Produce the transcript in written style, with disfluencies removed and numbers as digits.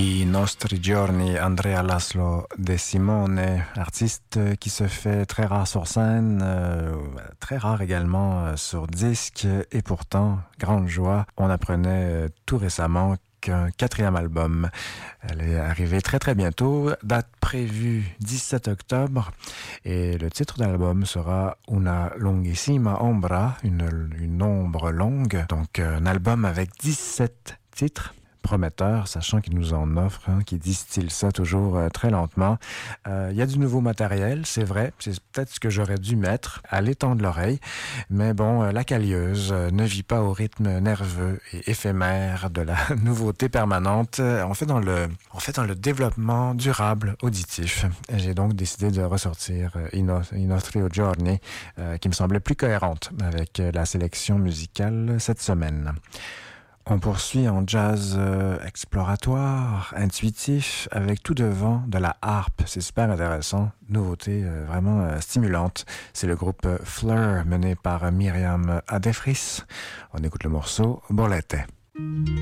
I nostri giorni, Andrea Laszlo De Simone, artiste qui se fait très rare sur scène, très rare également sur disque, et pourtant, grande joie, on apprenait tout récemment qu'un 4e album allait arriver très très bientôt, date prévue 17 octobre, et le titre de l'album sera Una Longhissima Ombra, une ombre longue, donc un album avec 17 titres. Prometteur, sachant qu'il nous en offre, qui distille ça toujours très lentement. Il y a du nouveau matériel, c'est vrai, c'est peut-être ce que j'aurais dû mettre, aller tendre l'oreille, mais bon, la Callieuse ne vit pas au rythme nerveux et éphémère de la nouveauté permanente. On fait dans le développement durable auditif. J'ai donc décidé de ressortir I nostri giorni, qui me semblait plus cohérente avec la sélection musicale cette semaine. On poursuit en jazz exploratoire, intuitif, avec tout devant de la harpe. C'est super intéressant, nouveauté vraiment stimulante. C'est le groupe Fleur mené par Myriam Adefris. On écoute le morceau Borlette.